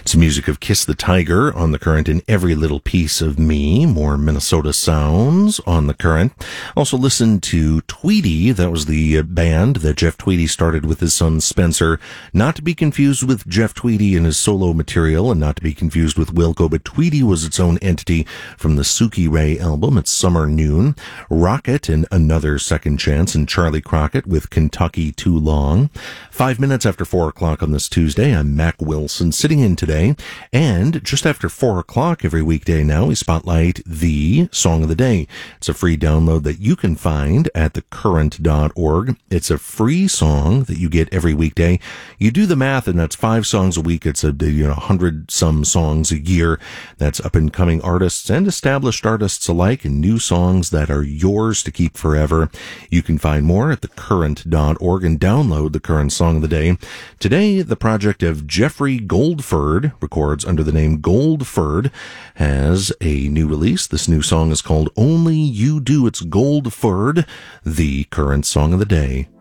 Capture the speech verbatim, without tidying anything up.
It's music of Kiss the Tiger on The Current and Every Little Piece of Me. More Minnesota sounds on The Current. Also listened to Tweedy. That was the band that Jeff Tweedy started with his son Spencer. Not to be confused with Jeff Tweedy and his solo material, and not to be confused with Wilco, but Tweedy was its own entity from the Suki Ray album. It's Summer Noon. Rocket and Another Second Chance, and Charlie Crockett with Kentucky Too Long. Five minutes after four o'clock on this Tuesday, I'm Mac Wilson, sitting in today. And just after four o'clock every weekday now, we spotlight the Song of the Day. It's a free download that you can find at the current dot org. It's a free song that you get every weekday. You do the math, and that's five songs a week. It's a you know hundred some songs a year. That's up and coming artists and established artists alike, and new songs that are yours to keep forever. You can find more at the current dot org and download the Current Song of the Day. Today, the project of Jeffrey Goldford, records under the name Goldford, has a new release. This new song is called Only You Do. It's Goldford, the Current Song of the Day.